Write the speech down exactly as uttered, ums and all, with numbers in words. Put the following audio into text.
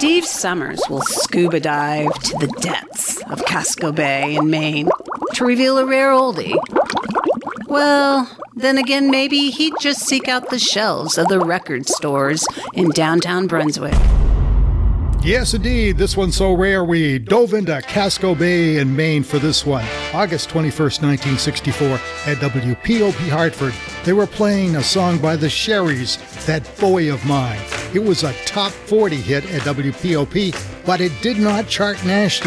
Steve Summers will scuba dive to the depths of Casco Bay in Maine to reveal a rare oldie. Well, then again, maybe he'd just seek out the shelves of the record stores in downtown Brunswick. Yes, indeed. This one's so rare we dove into Casco Bay in Maine for this one. August twenty-first, nineteen sixty-four, at W P O P Hartford. They were playing a song by the Sherrys, That Boy of Mine. It was a top forty hit at W P O P, but it did not chart nationally.